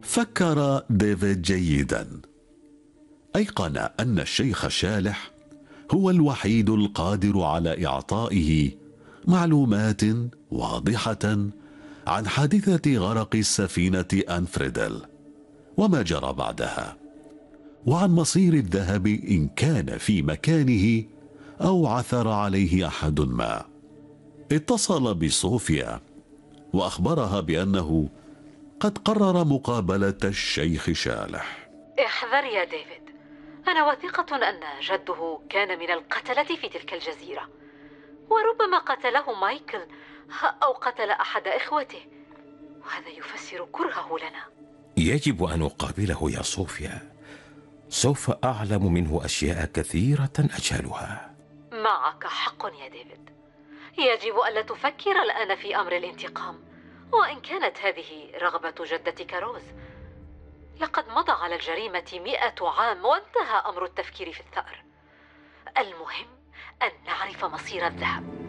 فكر ديفيد جيدا. أيقن أن الشيخ شالح هو الوحيد القادر على إعطائه معلومات واضحة عن حادثة غرق السفينة أنفريدل وما جرى بعدها، وعن مصير الذهب إن كان في مكانه أو عثر عليه أحد ما. اتصل بصوفيا وأخبرها بأنه قد قرر مقابلة الشيخ شالح. احذر يا ديفيد، أنا واثقة أن جده كان من القتلة في تلك الجزيرة، وربما قتله مايكل أو قتل أحد إخوته، وهذا يفسر كرهه لنا. يجب أن أقابله يا صوفيا، سوف أعلم منه أشياء كثيرة أجهلها. معك حق يا ديفيد، يجب ألا تفكر الآن في أمر الانتقام، وإن كانت هذه رغبة جدتك روز. لقد مضى على الجريمة 100 عام وانتهى أمر التفكير في الثأر. المهم أن نعرف مصير الذهب.